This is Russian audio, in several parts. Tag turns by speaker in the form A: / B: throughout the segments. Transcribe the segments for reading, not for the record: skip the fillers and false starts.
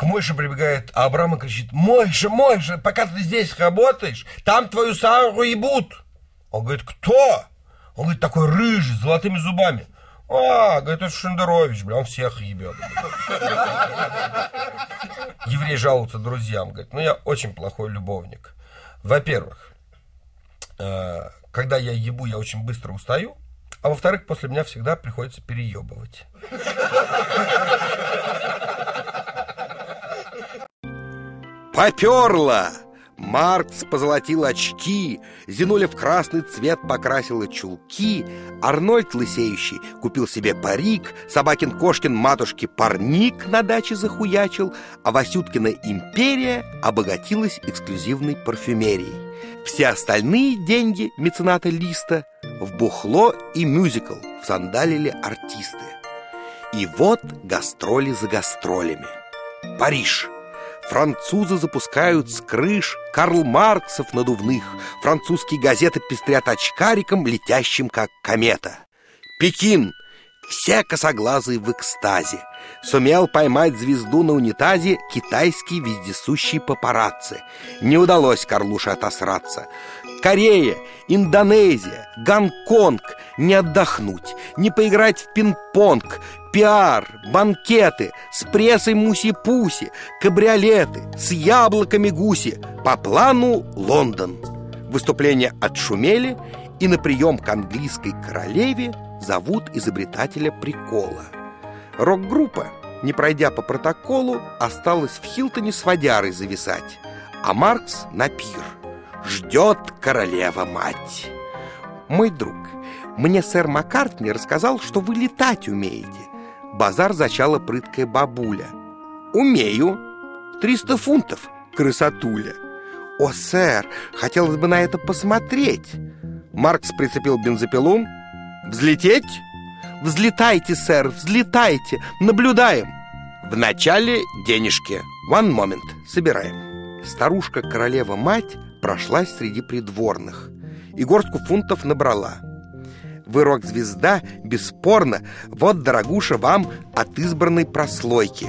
A: к Мойше прибегает Абрам и кричит: Мойша, пока ты здесь работаешь, там твою Сару ебут. Он говорит: кто? Он говорит: такой рыжий, с золотыми зубами. Говорит, это Шендерович, бля, он всех ебет. Еврей жалуется друзьям, говорит: я очень плохой любовник. Во-первых, когда я ебу, я очень быстро устаю, а во-вторых, после меня всегда приходится переебывать.
B: Попёрло! Маркс позолотил очки, Зинуля в красный цвет покрасила чулки, Арнольд лысеющий купил себе парик, Собакин-Кошкин матушке парник на даче захуячил, а Васюткина империя обогатилась эксклюзивной парфюмерией. Все остальные деньги мецената Листа в бухло и мюзикл всандалили артисты. И вот гастроли за гастролями. Париж. Французы запускают с крыш Карл Марксов надувных. Французские газеты пестрят очкариком, летящим как комета. Пекин. Все косоглазые в экстазе. Сумел поймать звезду на унитазе китайский вездесущий папарацци. Не удалось Карлуше отосраться. Корея, Индонезия, Гонконг. Не отдохнуть, не поиграть в пинг-понг. Пиар, банкеты, с прессой муси-пуси, кабриолеты, с яблоками гуси. По плану Лондон. Выступления отшумели, и на прием к английской королеве зовут изобретателя прикола. Рок-группа, не пройдя по протоколу, осталась в Хилтоне с водярой зависать, а Маркс на пир. Ждет королева-мать. Мой друг, мне сэр Маккартни рассказал, что вы летать умеете. Базар зачала прыткая бабуля. Умею. 300 фунтов, красотуля. О, сэр, хотелось бы на это посмотреть. Маркс прицепил бензопилу. Взлететь? Взлетайте, сэр, взлетайте, наблюдаем. Вначале денежки. One moment, собираем. Старушка-королева-мать прошлась среди придворных и горстку фунтов набрала. Вы рок-звезда, бесспорно. Вот, дорогуша, вам от избранной прослойки.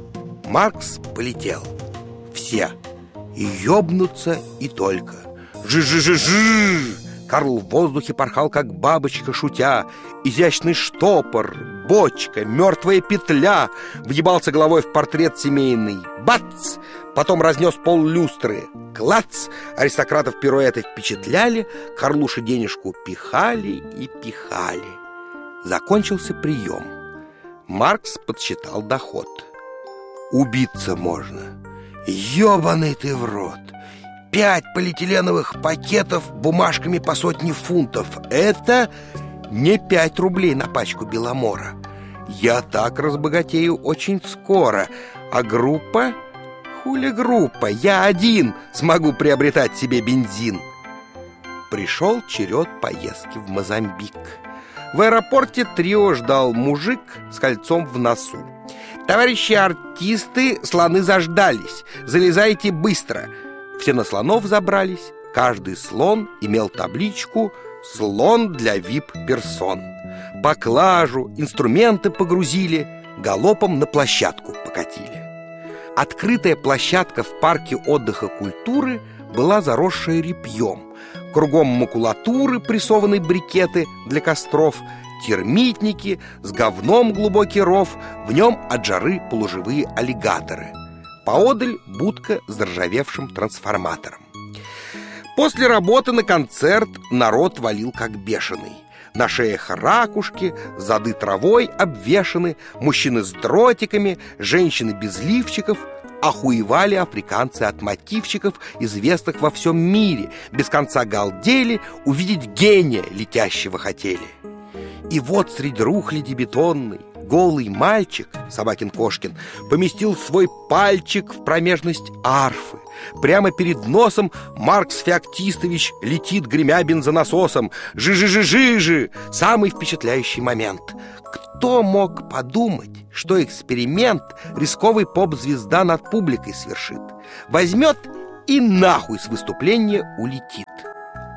B: Маркс полетел. Все. И ёбнутся, и только. Жи-жи-жи-жи! Карл в воздухе порхал, как бабочка, шутя. Изящный штопор, бочка, мертвая петля. Въебался головой в портрет семейный. Бац! Потом разнес пол люстры. Клац! Аристократов пируэты впечатляли, Карлуше денежку пихали и пихали. Закончился прием. Маркс подсчитал доход. Убиться можно. Ёбаный ты в рот! 5 полиэтиленовых пакетов бумажками по 100 фунтов. Это не 5 рублей на пачку Беломора. Я так разбогатею очень скоро. А группа? Хули группа? Я один смогу приобретать себе бензин. Пришел черед поездки в Мозамбик. В аэропорте трио ждал мужик с кольцом в носу. Товарищи артисты, слоны заждались. Залезайте быстро. Все на слонов забрались. Каждый слон имел табличку «Слон для вип-персон». Поклажу, инструменты погрузили, галопом на площадку покатили. Открытая площадка в парке отдыха культуры была заросшая репьем. Кругом макулатуры, прессованные брикеты для костров, термитники, с говном глубокий ров, в нем от жары полуживые аллигаторы. Поодаль будка с заржавевшим трансформатором. После работы на концерт народ валил как бешеный. На шеях ракушки, зады травой обвешаны, мужчины с дротиками, женщины без лифчиков. Охуевали африканцы от мотивчиков, известных во всем мире. Без конца галдели, увидеть гения летящего хотели. И вот среди рухляди бетонной голый мальчик, Собакин-Кошкин, поместил свой пальчик в промежность арфы. Прямо перед носом Маркс Феоктистович летит, гремя бензонасосом. Жи-жи-жи-жи-жи! Самый впечатляющий момент. Кто мог подумать, что эксперимент рисковый поп-звезда над публикой совершит? Возьмет и нахуй с выступления улетит.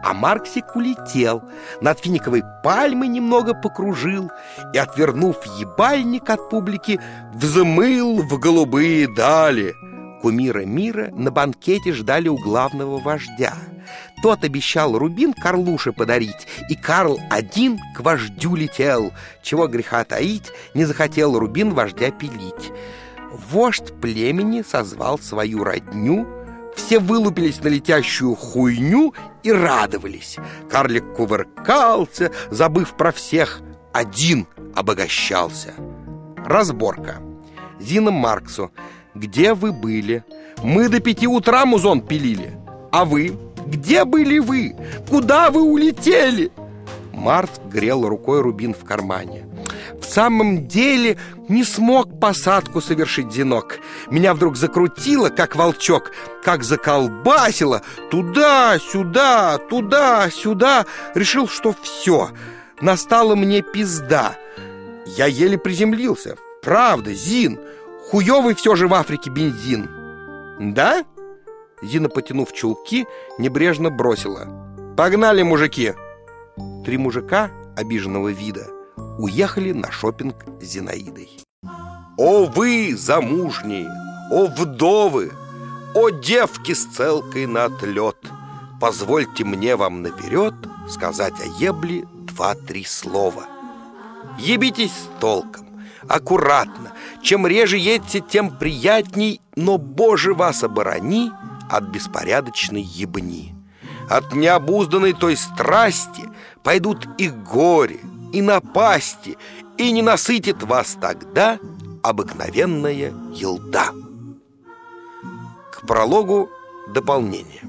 B: А Марксик улетел, над финиковой пальмой немного покружил и, отвернув ебальник от публики, взмыл в голубые дали. Кумира мира на банкете ждали у главного вождя. Тот обещал рубин Карлуше подарить, и Карл один к вождю летел. Чего греха таить, не захотел рубин вождя пилить. Вождь племени созвал свою родню, все вылупились на летящую хуйню и радовались. Карлик кувыркался, забыв про всех, один обогащался. Разборка. Зина Марксу: где вы были? Мы до 5 утра музон пилили. А вы? Где были вы? Куда вы улетели? Маркс грел рукой рубин в кармане. В самом деле не смог посадку совершить, Зинок. Меня вдруг закрутило, как волчок, как заколбасило. Туда-сюда, туда-сюда. Решил, что все, настала мне пизда. Я еле приземлился. Правда, Зин, хуёвый все же в Африке бензин. Да? Зина, потянув чулки, небрежно бросила: погнали, мужики. 3 мужика обиженного вида уехали на шопинг с Зинаидой. О вы, замужние, о вдовы, о девки с целкой на отлет, позвольте мне вам наперед сказать о ебле 2-3 слова. Ебитесь с толком, аккуратно. Чем реже едьте, тем приятней, но, Боже, вас оборони от беспорядочной ебни. От необузданной той страсти пойдут и горе, и напасти, и не насытит вас тогда обыкновенная елда. К прологу дополнение.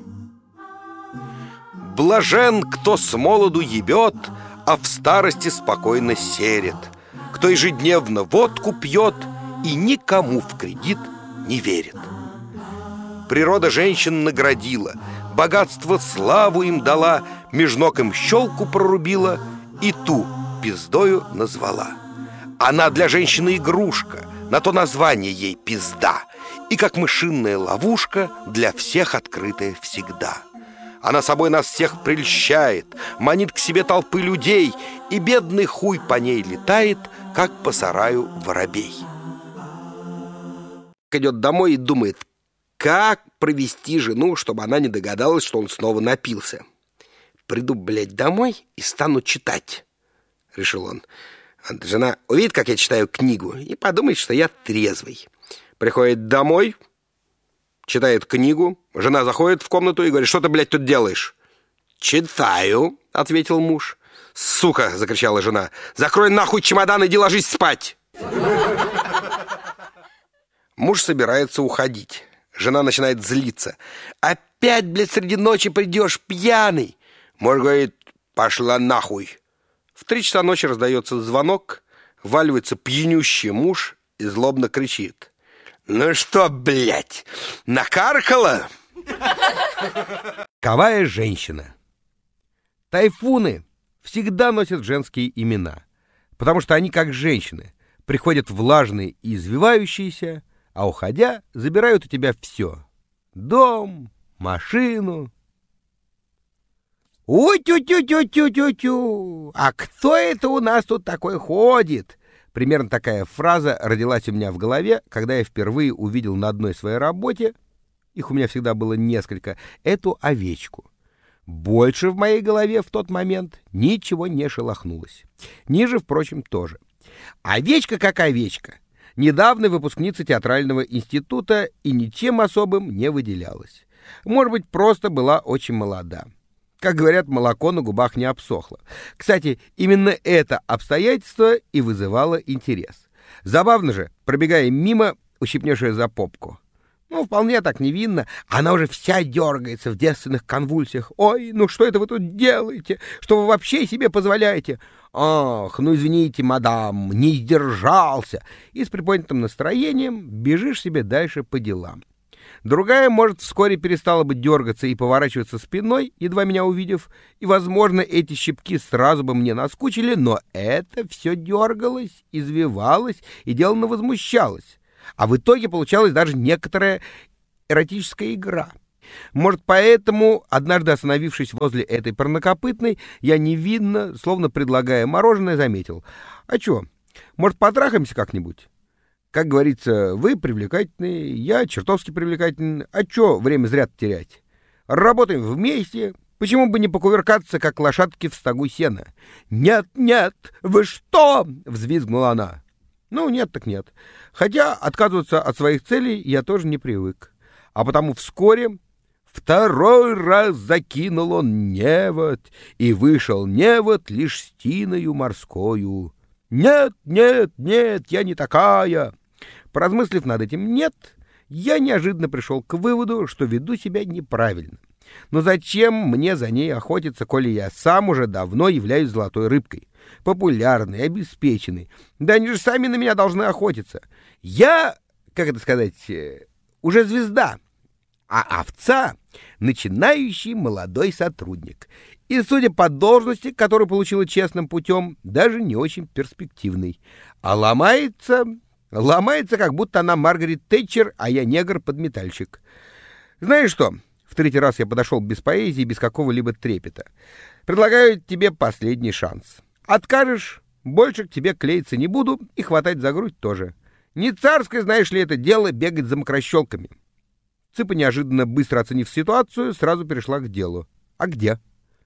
B: Блажен, кто с молоду ебет, а в старости спокойно серет, кто ежедневно водку пьет и никому в кредит не верит. Природа женщин наградила, богатство славу им дала, меж ног им щелку прорубила и ту пиздою назвала. Она для женщины игрушка, на то название ей пизда, и как мышиная ловушка для всех открытая всегда. Она собой нас всех прельщает, манит к себе толпы людей, и бедный хуй по ней летает, как по сараю воробей. Идет домой и думает, как провести жену, чтобы она не догадалась, что он снова напился. Приду, блядь, домой и стану читать, решил он. Жена увидит, как я читаю книгу, и подумает, что я трезвый. Приходит домой, читает книгу. Жена заходит в комнату и говорит: что ты, блядь, тут делаешь? Читаю, ответил муж. Сука, закричала жена, закрой нахуй чемодан, иди ложись спать. Муж собирается уходить. Жена начинает злиться. Опять, блядь, среди ночи придешь пьяный. Муж говорит: пошла нахуй. В 3 часа ночи раздается звонок, вваливается пьянющий муж и злобно кричит: ну что, блядь, накаркала? Ковая женщина. Тайфуны всегда носят женские имена, потому что они, как женщины, приходят влажные и извивающиеся, а уходя, забирают у тебя все: дом, машину. У-тю-тю-тю-тю-тю-тю! А кто это у нас тут такой ходит? Примерно такая фраза родилась у меня в голове, когда я впервые увидел на одной своей работе, их у меня всегда было несколько, эту овечку. Больше в моей голове в тот момент ничего не шелохнулось. Ниже, впрочем, тоже. Овечка как овечка. Недавно выпускница театрального института и ничем особым не выделялась. Может быть, просто была очень молода. Как говорят, молоко на губах не обсохло. Кстати, именно это обстоятельство и вызывало интерес. Забавно же, пробегая мимо, ущипнешь ее за попку. Ну, вполне так невинно. Она уже вся дергается в девственных конвульсиях. «Ой, ну что это вы тут делаете? Что вы вообще себе позволяете?» «Ах, ну извините, мадам, не сдержался». И с приподнятым настроением бежишь себе дальше по делам. Другая, может, вскоре перестала бы дергаться и поворачиваться спиной, едва меня увидев, и, возможно, эти щипки сразу бы мне наскучили, но это все дергалось, извивалось и деланно возмущалось. А в итоге получалась даже некоторая эротическая игра. Может, поэтому, однажды остановившись возле этой парнокопытной, я невинно, словно предлагая мороженое, заметил: «А чё, может, потрахаемся как-нибудь? Как говорится, вы привлекательные, я чертовски привлекательный. А чё время зря терять? Работаем вместе, почему бы не покувыркаться, как лошадки в стогу сена?» «Нет, нет, вы что?» — взвизгнула она. Ну, нет так нет. Хотя отказываться от своих целей я тоже не привык. А потому вскоре второй раз закинул он невод, и вышел невод лишь стиною морскою. «Нет, нет, нет, я не такая!» Поразмыслив над этим «нет», я неожиданно пришел к выводу, что веду себя неправильно. Но зачем мне за ней охотиться, коли я сам уже давно являюсь золотой рыбкой? Популярный, обеспеченный. Да они же сами на меня должны охотиться. Я, как это сказать, уже звезда, а овца — начинающий молодой сотрудник. И, судя по должности, которую получила честным путем, даже не очень перспективный. А ломается, как будто она Маргарет Тэтчер, а я негр-подметальщик. Знаешь что? В третий раз я подошел без поэзии, без какого-либо трепета. Предлагаю тебе последний шанс. Откажешь, больше к тебе клеиться не буду и хватать за грудь тоже. Не царское, знаешь ли, это дело бегать за мокрощелками. Цыпа, неожиданно быстро оценив ситуацию, сразу перешла к делу. А где?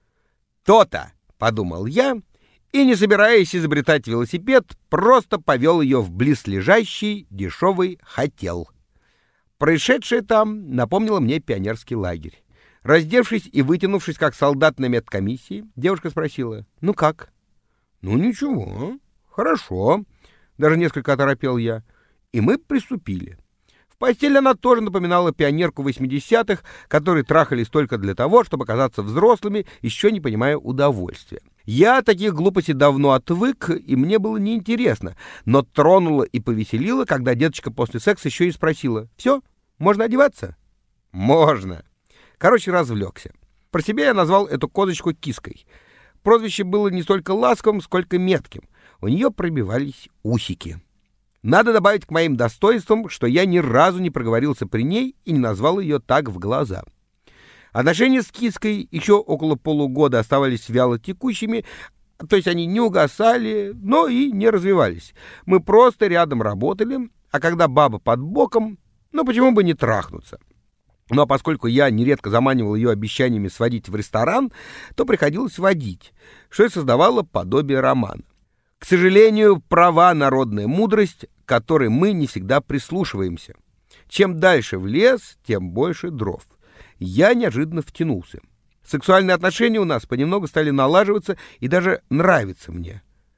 B: То-то, подумал я, и, не собираясь изобретать велосипед, просто повел ее в близлежащий дешевый хотел. Происшедшее там напомнило мне пионерский лагерь. Раздевшись и вытянувшись, как солдат на медкомиссии, девушка спросила: «Ну как?» «Ну ничего, хорошо», — даже несколько оторопел я. И мы приступили. В постели она тоже напоминала пионерку 80-х, которые трахались только для того, чтобы оказаться взрослыми, еще не понимая удовольствия. Я от таких глупостей давно отвык, и мне было неинтересно, но тронуло и повеселило, когда деточка после секса еще и спросила: «Все, можно одеваться?» «Можно». Короче, развлекся. Про себя я назвал эту козочку Киской. Прозвище было не столько ласковым, сколько метким. У нее пробивались усики. Надо добавить к моим достоинствам, что я ни разу не проговорился при ней и не назвал ее так в глаза. Отношения с Киской еще около полугода оставались вяло текущими, то есть они не угасали, но и не развивались. Мы просто рядом работали, а когда баба под боком, ну почему бы не трахнуться? Но поскольку я нередко заманивал ее обещаниями сводить в ресторан, то приходилось водить, что и создавало подобие романа. К сожалению, права народная мудрость, к которой мы не всегда прислушиваемся. Чем дальше в лес, тем больше дров. Я неожиданно втянулся. Сексуальные отношения у нас понемногу стали налаживаться и даже нравиться мне.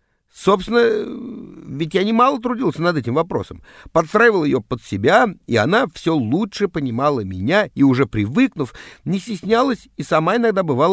B: Собственно, ведь я немало трудился над этим вопросом. Подстраивал ее под себя, и она все лучше понимала меня, и уже привыкнув, не стеснялась и сама иногда бывала